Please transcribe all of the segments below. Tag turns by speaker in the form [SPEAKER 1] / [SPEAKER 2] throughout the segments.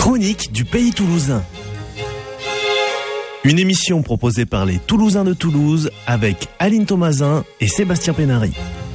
[SPEAKER 1] chronique du pays toulousain. Une émission proposée par les Toulousains de Toulouse avec Aline Thomasin et Sébastien Pénary.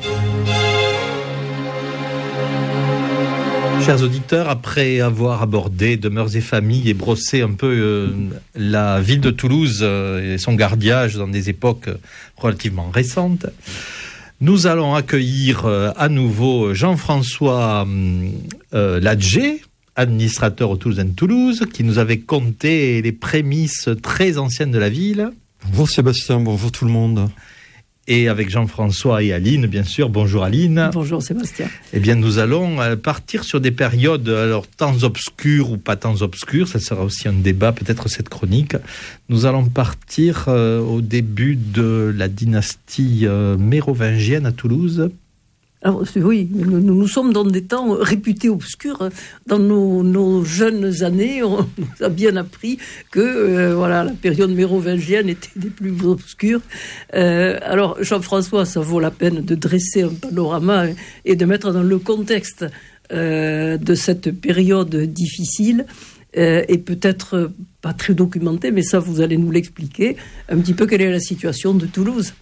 [SPEAKER 2] Chers auditeurs, après avoir abordé Demeures et familles et brossé un peu la ville de Toulouse et son gardiage dans des époques relativement récentes, nous allons accueillir à nouveau Jean-François Ladger, administrateur au Toulousain de Toulouse, qui nous avait conté les prémices très anciennes de la ville.
[SPEAKER 3] Bonjour Sébastien, bonjour tout le monde.
[SPEAKER 2] Et avec Jean-François et Aline, bien sûr. Bonjour Aline.
[SPEAKER 4] Bonjour Sébastien.
[SPEAKER 2] Eh bien, nous allons partir sur des périodes, alors temps obscurs ou pas temps obscurs, ça sera aussi un débat, peut-être cette chronique. Nous allons partir au début de la dynastie mérovingienne à Toulouse.
[SPEAKER 4] Alors oui, nous sommes dans des temps réputés obscurs. Dans nos jeunes années, on nous a bien appris que la période mérovingienne était des plus obscures. Alors Jean-François, ça vaut la peine de dresser un panorama et de mettre dans le contexte de cette période difficile. Et peut-être pas très documentée, mais ça vous allez nous l'expliquer, un petit peu quelle est la situation de Toulouse.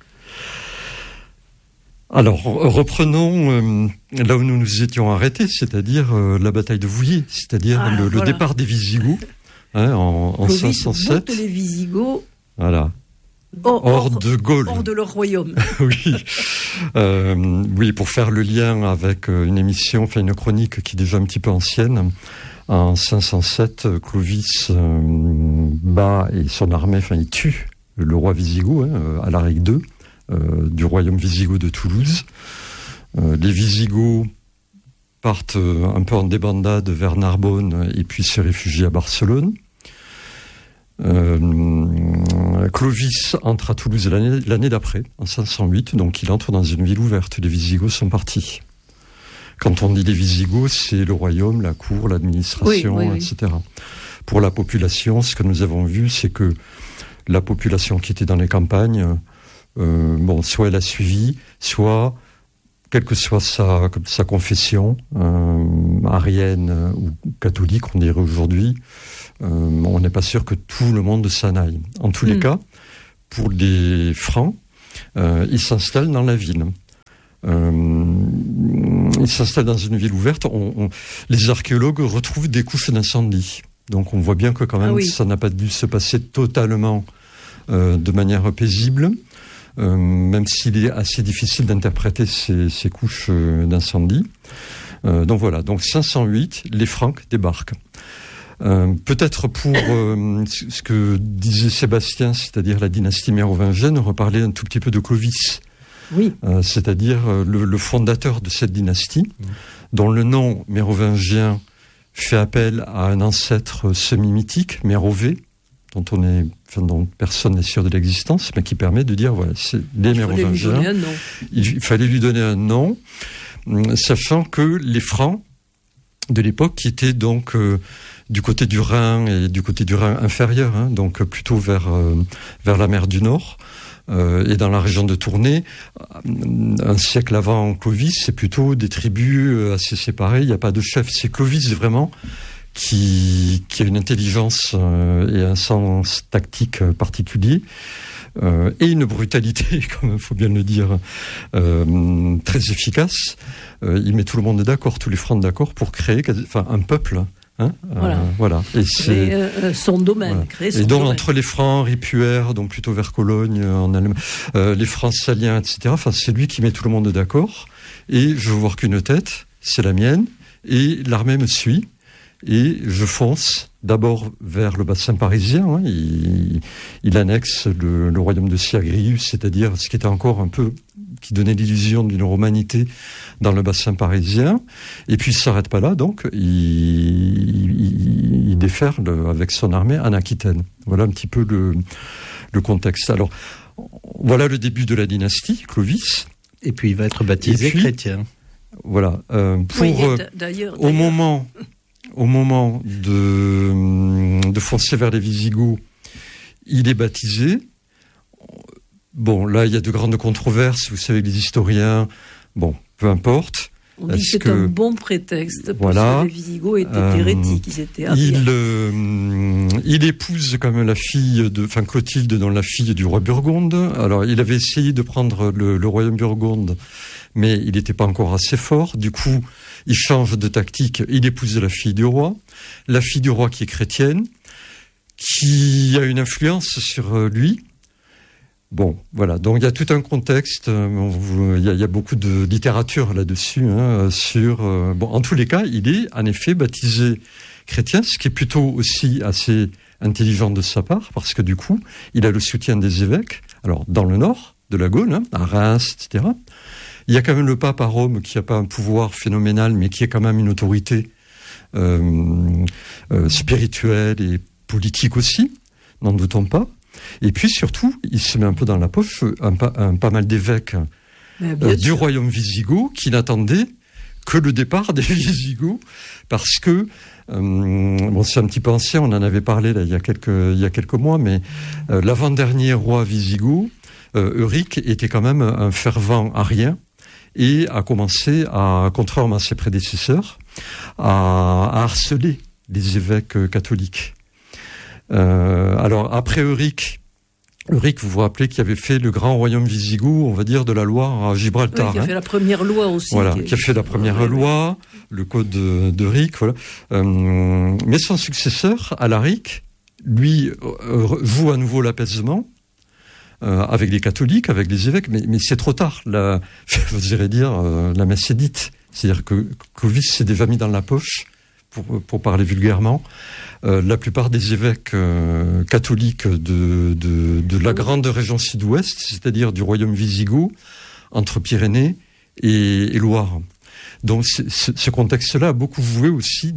[SPEAKER 3] Alors, reprenons là où nous nous étions arrêtés, c'est-à-dire la bataille de Vouillers, c'est-à-dire le départ des Visigoths en 507.
[SPEAKER 4] Les Visigoths
[SPEAKER 3] hors de Gaule.
[SPEAKER 4] Hors de leur royaume.
[SPEAKER 3] Oui, pour faire le lien avec une chronique qui est déjà un petit peu ancienne. En 507, Clovis bat et son armée, il tue le roi Visigoth, Alaric II. Du royaume wisigoth de Toulouse. Les Visigoths partent un peu en débandade vers Narbonne et puis se réfugient à Barcelone. Clovis entre à Toulouse l'année d'après, en 508, donc il entre dans une ville ouverte. Les Visigoths sont partis. Quand on dit les Visigoths, c'est le royaume, la cour, l'administration, etc. Pour la population, ce que nous avons vu, c'est que la population qui était dans les campagnes, soit elle a suivi, soit, quelle que soit sa confession, arienne ou catholique, on dirait aujourd'hui, on n'est pas sûr que tout le monde s'en aille. En tous les cas, pour les Francs, ils s'installent dans la ville. Ils s'installent dans une ville ouverte. Les archéologues retrouvent des couches d'incendie. Donc on voit bien que quand même ça n'a pas dû se passer totalement de manière paisible. Même s'il est assez difficile d'interpréter ces couches d'incendie. Donc 508, les Francs débarquent. Peut-être pour ce que disait Sébastien, c'est-à-dire la dynastie mérovingienne, reparler un tout petit peu de Clovis. Oui. C'est-à-dire le fondateur de cette dynastie, dont le nom mérovingien fait appel à un ancêtre semi-mythique, Mérové, dont personne n'est sûr de l'existence, mais qui permet de dire, c'est les Mérovingiens. Il fallait lui donner un nom, sachant que les Francs de l'époque, qui étaient donc du côté du Rhin et du côté du Rhin inférieur, donc plutôt vers la mer du Nord, et dans la région de Tournai, un siècle avant Clovis, c'est plutôt des tribus assez séparées, il n'y a pas de chef. C'est Clovis vraiment qui a une intelligence et un sens tactique particulier, et une brutalité, comme il faut bien le dire, très efficace. Il met tout le monde d'accord, tous les Francs d'accord, pour créer un peuple. Et c'est
[SPEAKER 4] son domaine. Créer son
[SPEAKER 3] et donc
[SPEAKER 4] domaine.
[SPEAKER 3] entre les Francs ripuaires, donc plutôt vers Cologne en Allemagne, les Francs saliens, etc. C'est lui qui met tout le monde d'accord. Et je veux voir qu'une tête, c'est la mienne, et l'armée me suit. Et je fonce d'abord vers le bassin parisien. Il annexe le royaume de Syagrius, c'est-à-dire ce qui était encore un peu, qui donnait l'illusion d'une romanité dans le bassin parisien. Et puis il s'arrête pas là, donc il déferle avec son armée en Aquitaine. Voilà un petit peu le contexte. Alors voilà le début de la dynastie Clovis.
[SPEAKER 2] Et puis il va être baptisé chrétien.
[SPEAKER 3] Voilà. Au moment de foncer vers les Visigoths, il est baptisé. Bon, là, il y a de grandes controverses. Vous savez, les historiens, peu importe.
[SPEAKER 4] On dit que c'est un bon prétexte parce que les Visigoths étaient hérétiques, ils étaient
[SPEAKER 3] il épouse quand même Clotilde, dont la fille du roi Burgonde. Alors, il avait essayé de prendre le royaume Burgonde, mais il n'était pas encore assez fort. Du coup, il change de tactique. Il épouse la fille du roi qui est chrétienne, qui a une influence sur lui. Bon, voilà. Donc il y a tout un contexte. Il y a beaucoup de littérature là-dessus. En tous les cas, il est en effet baptisé chrétien, ce qui est plutôt aussi assez intelligent de sa part, parce que du coup, il a le soutien des évêques. Alors dans le nord de la Gaule, à Reims, etc. Il y a quand même le pape à Rome qui n'a pas un pouvoir phénoménal, mais qui est quand même une autorité spirituelle et politique aussi. N'en doutons pas. Et puis surtout, il se met un peu dans la poche pas mal d'évêques du royaume wisigoth qui n'attendaient que le départ des Visigoths, parce que c'est un petit peu ancien, on en avait parlé là, il y a quelques mois, mais l'avant-dernier roi wisigoth, Euric, était quand même un fervent arien et a commencé contrairement à ses prédécesseurs, à harceler les évêques catholiques. Alors après Euric, vous vous rappelez, qui avait fait le grand royaume wisigoth, on va dire, de la Loire à Gibraltar.
[SPEAKER 4] Oui, qui a fait la première loi aussi.
[SPEAKER 3] Voilà, qui a fait la première loi, le code d'Euric, voilà. Mais son successeur, Alaric, lui, joue à nouveau l'apaisement, avec les catholiques, avec les évêques, mais c'est trop tard. Vous irez dire, la messe est dite. C'est-à-dire que Clovis s'est déjà mis dans la poche, pour parler vulgairement, la plupart des évêques catholiques de la grande région sud-ouest, c'est-à-dire du royaume wisigoth, entre Pyrénées et Loire. Donc ce contexte-là a beaucoup joué aussi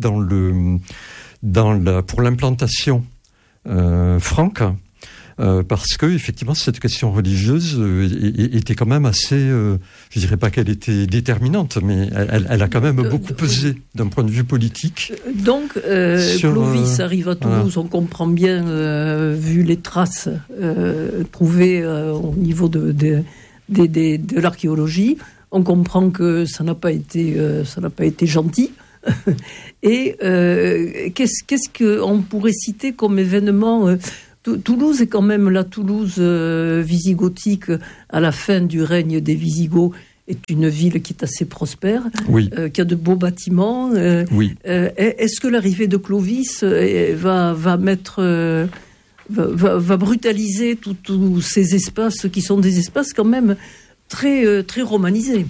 [SPEAKER 3] pour l'implantation franque, parce que effectivement cette question religieuse était quand même assez, je dirais pas qu'elle était déterminante, mais elle a quand même beaucoup pesé d'un point de vue politique.
[SPEAKER 4] Donc Clovis arrive à Toulouse, on comprend bien, vu les traces trouvées au niveau de l'archéologie, on comprend que ça n'a pas été gentil. Et qu'est-ce qu'on pourrait citer comme événement? Toulouse est quand même la Toulouse visigothique à la fin du règne des Visigoths, est une ville qui est assez prospère, qui a de beaux bâtiments. Est-ce que l'arrivée de Clovis va brutaliser tous ces espaces qui sont des espaces quand même très, très romanisés?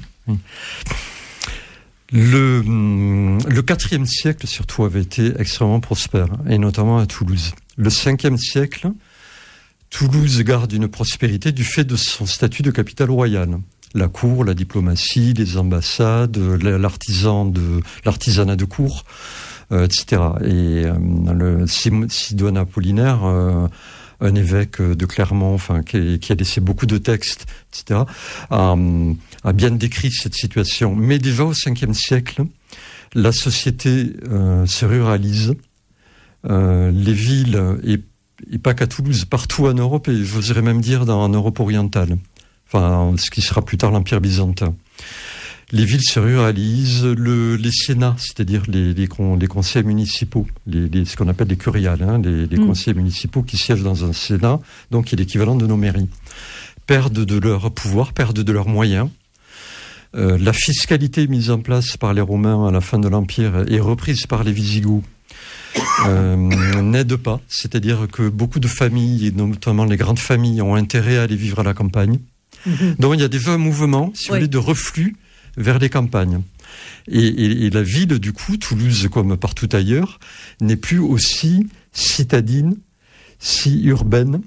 [SPEAKER 3] Le IVe siècle, surtout, avait été extrêmement prospère, et notamment à Toulouse. Le 5e siècle, Toulouse garde une prospérité du fait de son statut de capitale royale. La cour, la diplomatie, les ambassades, l'artisanat de cour, etc. Et le Sidoine Apollinaire, un évêque de Clermont, qui a laissé beaucoup de textes, etc., a bien décrit cette situation. Mais déjà au 5e siècle, la société se ruralise. Les villes, et pas qu'à Toulouse, partout en Europe, et j'oserais même dire en Europe orientale, ce qui sera plus tard l'Empire byzantin. Les villes se ruralisent, les sénats, c'est-à-dire les conseils municipaux, ce qu'on appelle les curiales, les conseils municipaux qui siègent dans un sénat, donc qui est l'équivalent de nos mairies, perdent de leur pouvoir, perdent de leurs moyens. La fiscalité mise en place par les Romains à la fin de l'Empire est reprise par les Visigoths. N'aide pas, c'est-à-dire que beaucoup de familles, et notamment les grandes familles, ont intérêt à aller vivre à la campagne. Donc il y a déjà un mouvement, si vous voulez, de reflux vers les campagnes. Et la ville, du coup, Toulouse, comme partout ailleurs, n'est plus aussi citadine, si urbaine.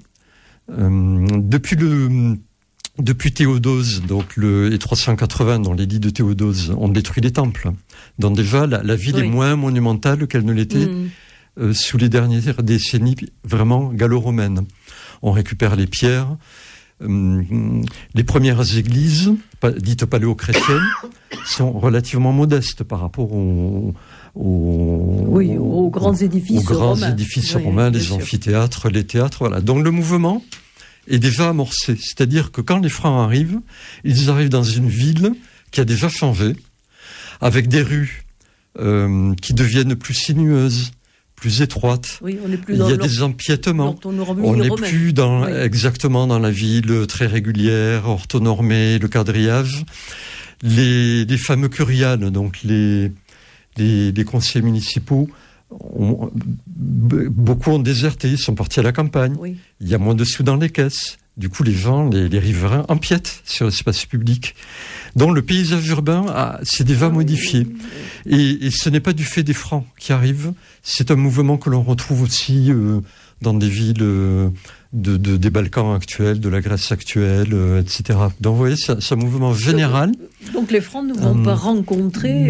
[SPEAKER 3] Depuis Théodose, et 380, dans l'édit de Théodose, on détruit les temples. Donc déjà, la ville est moins monumentale qu'elle ne l'était sous les dernières décennies vraiment gallo-romaines. On récupère les pierres. Les premières églises, dites paléo-chrétiennes, sont relativement modestes par rapport aux
[SPEAKER 4] grands édifices
[SPEAKER 3] romains, les amphithéâtres, les théâtres. Voilà. Donc le mouvement est déjà amorcé. C'est-à-dire que quand les Francs arrivent, ils arrivent dans une ville qui a déjà changé, avec des rues qui deviennent plus sinueuses, plus étroites.
[SPEAKER 4] Oui, on est plus
[SPEAKER 3] il y a des empiètements. On n'est plus exactement dans la ville très régulière, orthonormée, le quadrillage. Les fameux curiales, donc les conseillers municipaux, beaucoup ont déserté, ils sont partis à la campagne. Oui. Il y a moins de sous dans les caisses. Du coup, les riverains empiètent sur l'espace public. Donc, le paysage urbain s'est déjà modifié. Et ce n'est pas du fait des francs qui arrivent. C'est un mouvement que l'on retrouve aussi dans des villes des Balkans actuels, de la Grèce actuelle, etc. Donc, vous voyez, c'est un mouvement général.
[SPEAKER 4] Donc, les francs ne vont pas rencontrer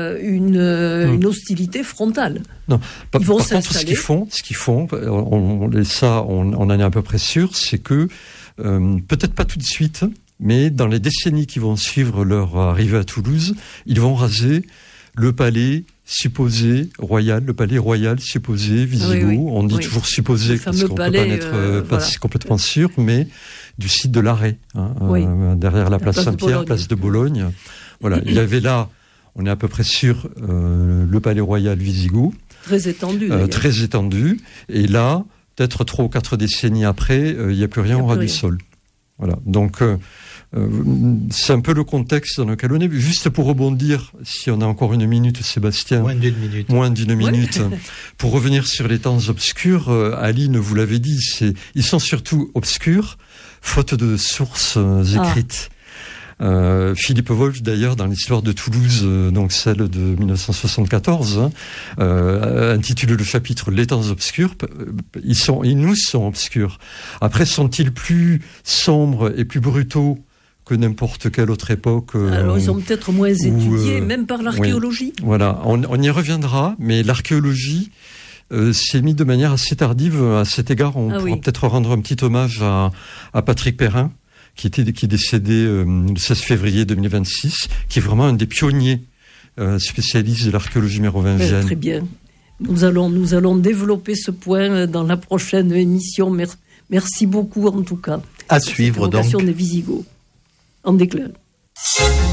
[SPEAKER 4] une hostilité frontale.
[SPEAKER 3] Non. Par contre, ce qu'ils font, on en est à peu près sûr, c'est que, peut-être pas tout de suite, mais dans les décennies qui vont suivre leur arrivée à Toulouse, ils vont raser le palais supposé royal, le palais royal supposé wisigoth. On dit toujours supposé parce qu'on ne peut pas être pas complètement sûr, mais du site de l'Arrêt, derrière la place Saint-Pierre, place de Bologne. Voilà, il y avait là, on est à peu près sûr, le palais royal wisigoth.
[SPEAKER 4] Très étendu.
[SPEAKER 3] Très étendu. Et là, peut-être 3 ou 4 décennies après, il n'y a plus rien au ras du sol. Voilà. Donc, c'est un peu le contexte dans lequel on est. Juste pour rebondir, si on a encore une minute, Sébastien. Moins d'une minute. Pour revenir sur les temps obscurs, Aline, vous l'avez dit, ils sont surtout obscurs, faute de sources écrites. Philippe Wolff, d'ailleurs, dans l'histoire de Toulouse, donc celle de 1974, intitule le chapitre « Les temps obscurs ». Ils nous sont obscurs. Après, sont-ils plus sombres et plus brutaux que n'importe quelle autre époque?
[SPEAKER 4] Alors, ils sont peut-être moins étudiés, même par l'archéologie.
[SPEAKER 3] Oui. Voilà, on y reviendra, mais l'archéologie s'est mise de manière assez tardive. À cet égard, on pourra peut-être rendre un petit hommage à Patrick Perrin, qui est décédé le 16 février 2026, qui est vraiment un des pionniers spécialistes de l'archéologie mérovingienne.
[SPEAKER 4] Très bien. Nous allons développer ce point dans la prochaine émission. Merci beaucoup en tout cas.
[SPEAKER 2] À suivre donc.
[SPEAKER 4] Des Wisigoths en déclin.